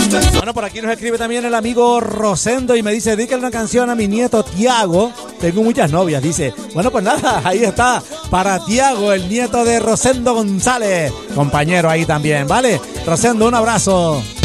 Bueno, por aquí nos escribe también el amigo Rosendo y me dice, dedícale una canción a mi nieto Tiago. Tengo muchas novias, dice. Bueno, pues nada, ahí está. Para Tiago, el nieto de Rosendo González. Compañero ahí también, ¿vale? Rosendo, un abrazo.